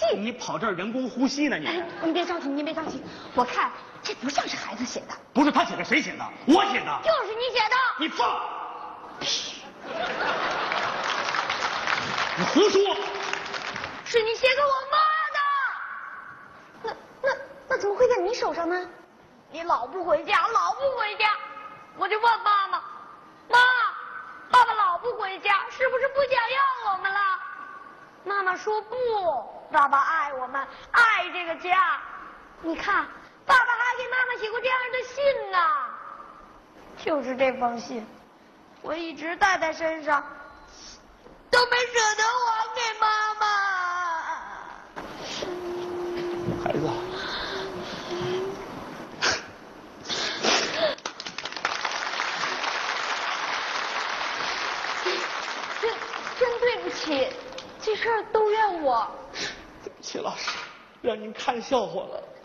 你跑这儿人工呼吸呢？ 您别着急，您别着急，我看这不像是孩子写的。 不是他写的，谁写的？我写的。 就是你写的。 你放！你胡说！ 是你写给我妈的。那怎么会在你手上呢？你老不回家，老不回家，我就问妈妈，妈，爸爸老不回家，是不是不想要我们了？妈妈说不，爸爸爱我们，爱这个家。你看，爸爸还给妈妈写过这样的信呢。就是这封信，我一直带在身上，都没舍得还给妈妈。 孩子， 真对不起，这事儿都怨我。 对不起，老师，让您看笑话了。